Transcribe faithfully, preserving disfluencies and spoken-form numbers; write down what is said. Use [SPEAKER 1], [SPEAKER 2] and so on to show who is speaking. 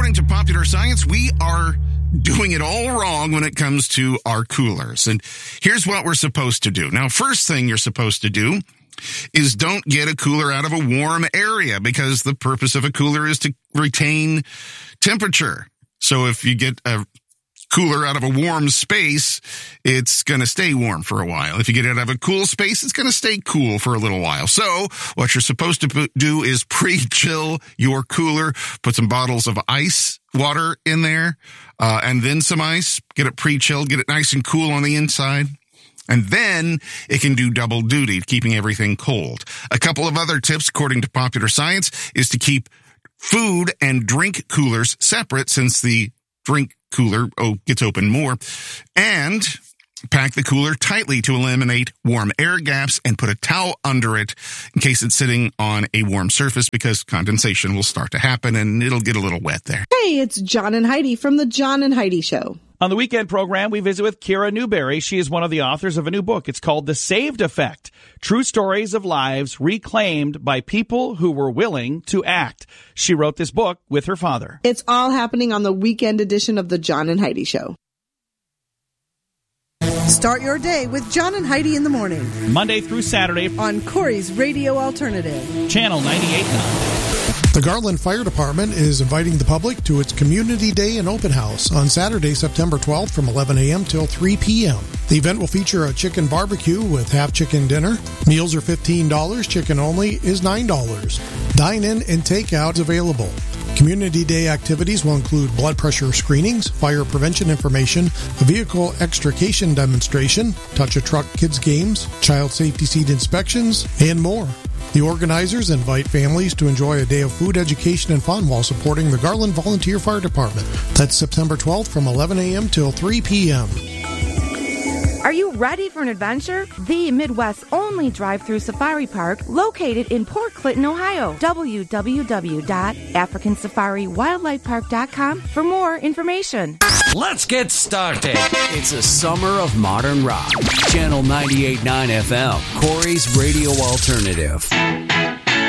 [SPEAKER 1] according to popular science, we are doing it all wrong when it comes to our coolers. And here's what we're supposed to do. Now, first thing you're supposed to do is don't get a cooler out of a warm area, because the purpose of a cooler is to retain temperature. So if you get a cooler out of a warm space, it's going to stay warm for a while. If you get it out of a cool space, it's going to stay cool for a little while. So what you're supposed to do is pre-chill your cooler. Put some bottles of ice water in there, uh, and then some ice. Get it pre-chilled. Get it nice and cool on the inside. And then it can do double duty, keeping everything cold. A couple of other tips, according to popular science, is to keep food and drink coolers separate, since the drink cooler oh, gets open more. And pack the cooler tightly to eliminate warm air gaps, and put a towel under it in case it's sitting on a warm surface, because condensation will start to happen and it'll get a little wet there.
[SPEAKER 2] Hey, it's John and Heidi from the John and Heidi Show.
[SPEAKER 3] On the weekend program, we visit with Kira Newberry. She is one of the authors of a new book. It's called The Saved Effect, True Stories of Lives Reclaimed by People Who Were Willing to Act. She wrote this book with her father.
[SPEAKER 2] It's all happening on the weekend edition of the John and Heidi Show.
[SPEAKER 4] Start your day with John and Heidi in the morning.
[SPEAKER 3] Monday through Saturday
[SPEAKER 4] on Corey's Radio Alternative.
[SPEAKER 3] Channel ninety-eight point nine.
[SPEAKER 5] The Garland Fire Department is inviting the public to its Community Day and Open House on Saturday, September twelfth from eleven a.m. till three p.m. The event will feature a chicken barbecue with half chicken dinner. Meals are fifteen dollars. Chicken only is nine dollars. Dine-in and takeout is available. Community Day activities will include blood pressure screenings, fire prevention information, a vehicle extrication demonstration, touch a truck kids games, child safety seat inspections, and more. The organizers invite families to enjoy a day of food, education, and fun while supporting the Garland Volunteer Fire Department. That's September twelfth from eleven a.m. till three p.m.
[SPEAKER 6] Are you ready for an adventure? The Midwest's only drive-through safari park located in Port Clinton, Ohio. w w w dot african safari wildlife park dot com for more information.
[SPEAKER 7] Let's get started. It's a summer of modern rock. Channel ninety-eight point nine F M, Corey's Radio Alternative.